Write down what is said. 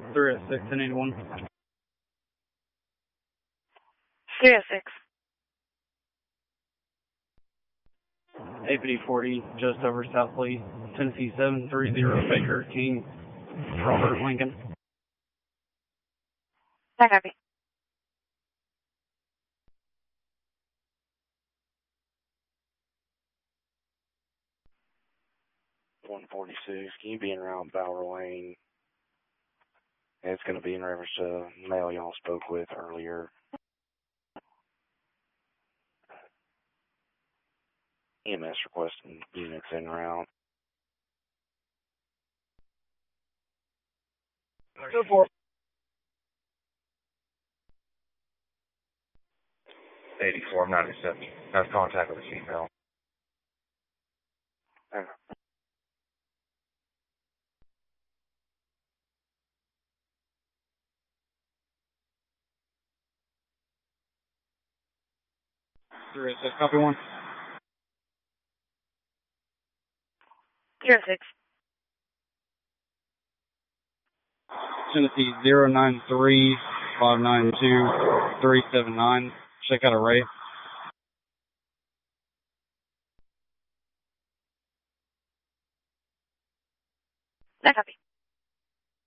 306, 1081. 306. APD 40, just over South Lee, Tennessee 730, Baker King, Robert Lincoln. I copy. .146, can you be in around Bower Lane? It's going to be in reference to the male y'all spoke with earlier. EMS requesting units in around. Go for it. 84, I'm not accepting. I have contact with the female. Okay. Copy 1. 06. Tennessee 093 592 379. Check out a Ray. I copy.